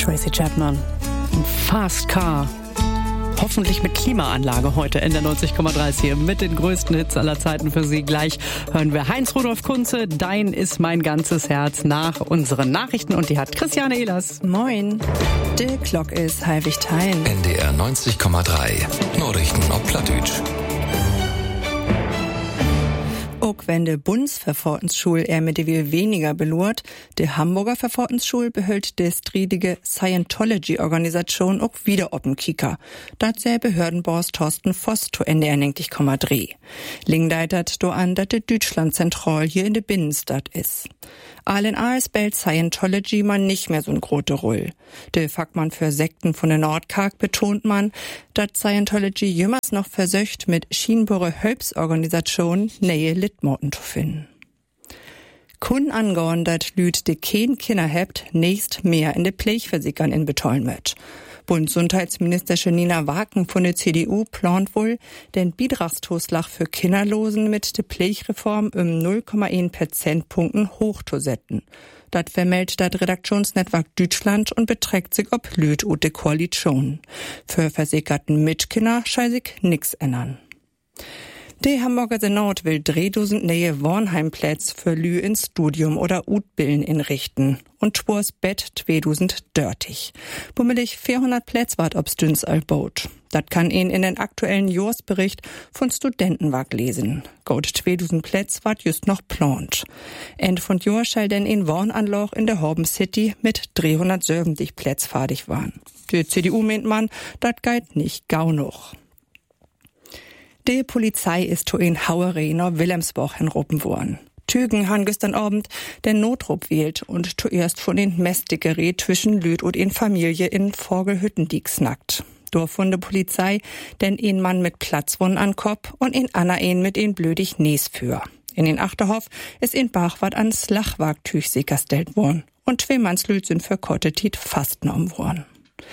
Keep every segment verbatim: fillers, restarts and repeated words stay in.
Tracy Chapman. Ein Fast Car. Hoffentlich mit Klimaanlage heute in der neunzig Komma drei hier mit den größten Hits aller Zeiten für Sie. Gleich hören wir Heinz-Rudolf Kunze, Dein ist mein ganzes Herz, nach unseren Nachrichten. Und die hat Christiane Ehlers. Moin. Der Glock ist halbig teilen. N D R neunzig Komma drei. Nachrichten auf Plattdeutsch. Auch wenn die Bundesverfahrensschule eher mit viel weniger belurt, die Hamburger Verfahrensschule behält die strittige Scientology-Organisation auch wieder oben Kika. Dat sehr Behördenboss Thorsten Voss to N D R neunzig Komma drei. Lingdeitet do an, dat de Deutschland zentral hier in de Binnenstadt is. All in all spielt Scientology man nicht mehr so ein grote Roll. De Fachmann für Sekten von der Nordkark betont man, dat Scientology jümmers noch versöcht mit Schienbure Hilfsorganisationen nähe Litmorten zu finden. Kun angehauen, dat Lüd de keen Kinder hebt, nächst mehr in de Pflegversickern in betollen möt. Bundesgesundheitsministerin Nina Waken von der C D U plant wohl, den Beitragstoslach für Kinderlosen mit der Pflegereform um null Komma eins Prozentpunkten hochzusetzen. Das vermeldet das Redaktionsnetzwerk Deutschland und beträgt sich ob Lüd und de Koalition. Für versickerten Mitkinder schei sich nix ändern. Der Hamburger Senat will dreitausend neue Wohnheimplätze für Lü ins Studium oder Utbillen inrichten und schwurs Bett zweitausenddreißig. Bummelig vierhundert Plätze wart ob's dünns albaut. Dat kann ihn in den aktuellen Jahresbericht von Studentenwag lesen. Gut zweitausend Plätze wart just noch plant. End von Jahr schall denn in Wohnanloch in der Horben City mit dreihundertsiebzig Plätze fertig waren. Die C D U meint man, dat geit nicht gau noch. Die Polizei ist zu in Hauerei nach Wilhelmsburg hinruppen worden. Tügen han gestern Abend den Notruf wählt und zuerst von den Messdickerät zwischen Lüd und in Familie in Vogelhüttendiek snackt. Dort von der Polizei denn ein Mann mit Platzwunden an Kopf und in Anna ein mit ein blödig Nies für. In den Achterhof ist in Bachwart ans Lachwagtüch gestellt worden und zwei Mannslüd sind für Kottetit fastgenommen worden.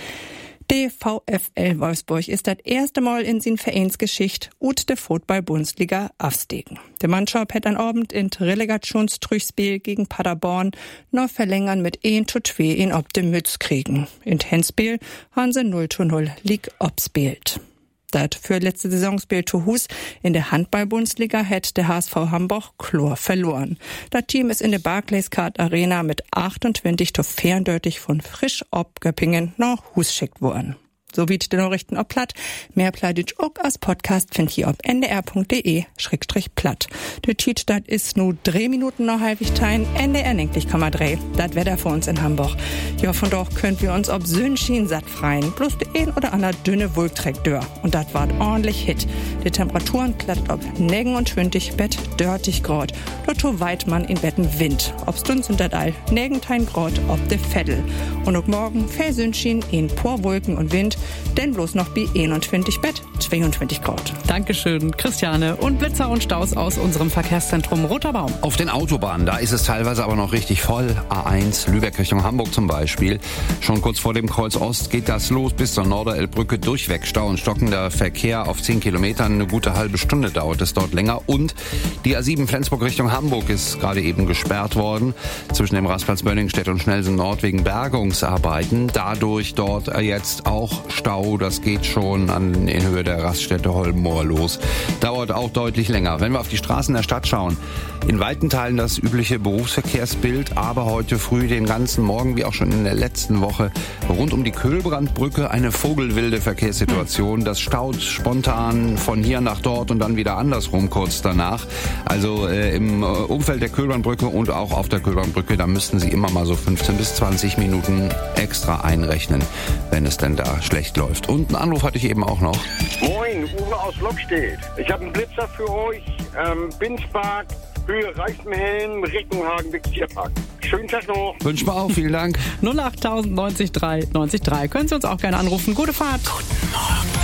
Der VfL Wolfsburg ist das erste Mal in sin Vereinsgeschichte ut de Football-Bundesliga aufsteigen. Der Mannschaft hat an Abend in Relegationstrüchspiel gegen Paderborn noch verlängern mit eins zu zwei in ob de Mütz kriegen. In Hinspiel haben sie null zu null League obspielt. Das für letzte Saisonspiel zu Hus in der Handball-Bundesliga hat der H S V Hamburg Chlor verloren. Das Team ist in der Barclays-Card Arena mit achtundzwanzig zu vierundvierzig von frisch ob Göppingen nach Hus schickt worden. So wie die Nachrichten ob platt. Mehr Plattdeutsch auch als Podcast findet ihr auf n d r punkt d e schrägstrich platt. Der Titel, das ist nur drei Minuten noch halbig teilen. N D R neunzig Komma drei. Das Wetter für uns in Hamburg. Ja, von dort könnt wir uns ob Söhnschien satt freien. Bloß die ein oder andere dünne Wolkträg dör. Und das ward ordentlich Hit. Die Temperaturen klattert ob negenundzwanzig Bett dörtig Grad. Dort so weit man in Betten Wind. Ob's dünn sind das all negentein Grad ob de Veddel. Und ob morgen fair Söhnschien in pur Wolken und Wind. Denn bloß noch bei einundzwanzig Bett, zweiundzwanzig Grad. Dankeschön, Christiane. Und Blitzer und Staus aus unserem Verkehrszentrum Roter Baum. Auf den Autobahnen, da ist es teilweise aber noch richtig voll. A eins, Lübeck Richtung Hamburg zum Beispiel. Schon kurz vor dem Kreuz Ost geht das los bis zur Norderelbbrücke. Durchweg Stau und stockender Verkehr auf zehn Kilometern. Eine gute halbe Stunde dauert es dort länger. Und die A sieben Flensburg Richtung Hamburg ist gerade eben gesperrt worden. Zwischen dem Rastplatz Bönningstedt und Schnellsen Nord wegen Bergungsarbeiten. Dadurch dort jetzt auch Stau, das geht schon an in Höhe der Raststätte Holbenmoor los. Dauert auch deutlich länger. Wenn wir auf die Straßen der Stadt schauen, in weiten Teilen das übliche Berufsverkehrsbild, aber heute früh den ganzen Morgen, wie auch schon in der letzten Woche, rund um die Köhlbrandbrücke eine vogelwilde Verkehrssituation. Das staut spontan von hier nach dort und dann wieder andersrum kurz danach. Also äh, im Umfeld der Köhlbrandbrücke und auch auf der Köhlbrandbrücke, da müssten Sie immer mal so fünfzehn bis zwanzig Minuten extra einrechnen, wenn es denn da schlecht läuft. Und einen Anruf hatte ich eben auch noch. Moin, Uwe aus Lockstedt. Ich habe einen Blitzer für euch. Ähm, Binspark, Höhe Reichenhelm, Reckenhagen, Tierpark. Schönen Tag noch. Wünschen wir auch, vielen Dank. null acht tausend neunzig drei neunzig drei. Können Sie uns auch gerne anrufen. Gute Fahrt. Guten Morgen,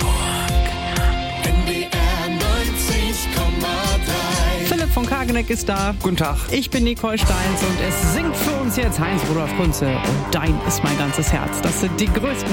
Hamburg. N D R neunzig Komma drei. Philipp von Kageneck ist da. Guten Tag. Ich bin Nicole Steins und es singt für uns jetzt Heinz-Rudolf Kunze. Und Dein ist mein ganzes Herz. Das sind die größten